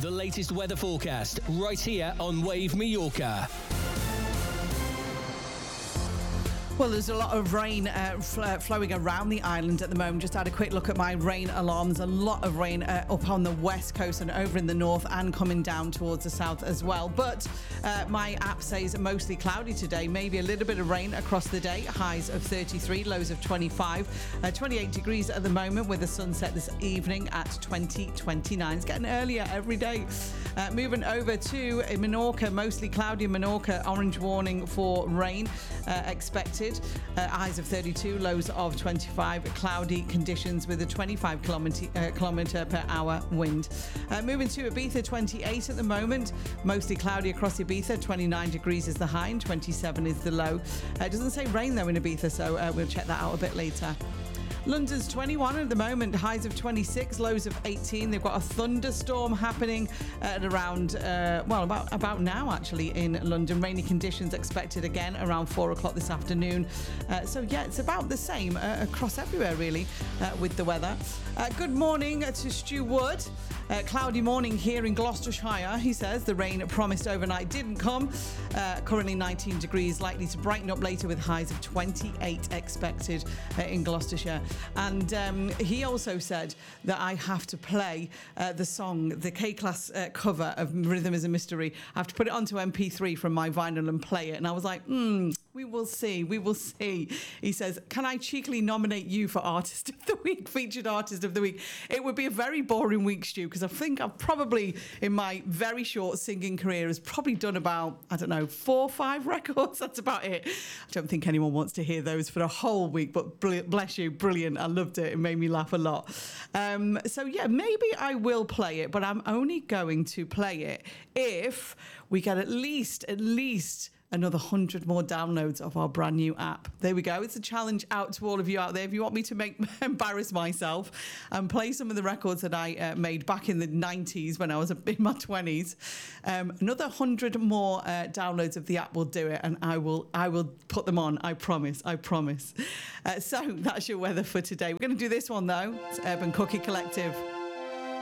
The latest weather forecast right here on Wave Mallorca. Well, there's a lot of rain flowing around the island at the moment. Just had a quick look at my rain alarms. A lot of rain up on the west coast and over in the north and coming down towards the south as well. But my app says mostly cloudy today. Maybe a little bit of rain across the day. Highs of 33, lows of 25. 28 degrees at the moment with the sunset this evening at 20:29. It's getting earlier every day. Moving over to Menorca, mostly cloudy in Menorca. Orange warning for rain expected. Highs of 32, lows of 25. Cloudy conditions with a 25 kilometre per hour wind. Moving to Ibiza, 28 at the moment. Mostly cloudy across Ibiza. 29 degrees is the high and 27 is the low. It doesn't say rain though in Ibiza, so we'll check that out a bit later. London's 21 at the moment, highs of 26, lows of 18. They've got a thunderstorm happening at around, about now actually in London. Rainy conditions expected again around 4 o'clock this afternoon. It's about the same across everywhere really with the weather. Good morning to Stu Wood. Cloudy morning here in Gloucestershire, he says. The rain promised overnight didn't come. Currently 19 degrees, likely to brighten up later with highs of 28 expected in Gloucestershire. And he also said that I have to play the song, the K-Class cover of Rhythm is a Mystery. I have to put it onto MP3 from my vinyl and play it. And I was like, we will see. He says, can I cheekily nominate you for Artist of the Week, Featured Artist of the Week? It would be a very boring week, Stu, because I think I've probably, in my very short singing career, has probably done about, 4 or 5 records. That's about it. I don't think anyone wants to hear those for a whole week, but bless you, brilliant. I loved it. It made me laugh a lot. Maybe I will play it, but I'm only going to play it if we get at least another 100 more downloads of our brand new app. There we go. It's a challenge out to all of you out there. If you want me to embarrass myself and play some of the records that I made back in the 90s when I was in my 20s, another 100 more downloads of the app will do it, and I will put them on. I promise. So that's your weather for today. We're going to do this one though. It's Urban Cookie Collective.